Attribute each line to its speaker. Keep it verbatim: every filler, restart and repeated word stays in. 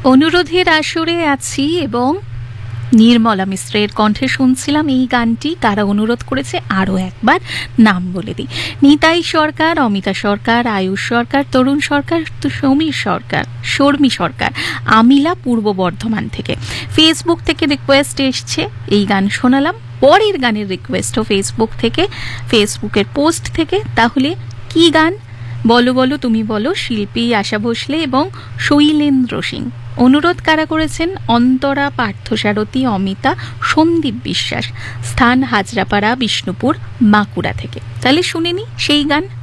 Speaker 1: অনুরোধের আসরে আছি এবং নির্মলা মিশ্রের কণ্ঠে শুনছিলাম এই গানটি। কারা অনুরোধ করেছে আরও একবার নাম বলে দিই। নিতাই সরকার, অমিতা সরকার, আয়ুষ সরকার, তরুণ সরকার, সমীর সরকার, শর্মী সরকার, আমিলা পূর্ব বর্ধমান থেকে। ফেসবুক থেকে রিকোয়েস্ট এসছে, এই গান শোনালাম। পরের গানের রিকোয়েস্টও ফেসবুক থেকে, ফেসবুকের পোস্ট থেকে। তাহলে কি গান? বলো বলো তুমি বলো, শিল্পী আশা ভোসলে এবং শৈলেন্দ্র সিং। অনুরোধ কারা করেছেন? অন্তরা, পার্থসারথী, অমিতা, সন্দীপ বিশ্বাস। স্থান হাজরাপাড়া, বিষ্ণুপুর, বাঁকুড়া থেকে। তাহলে শুনে নি সেই গান।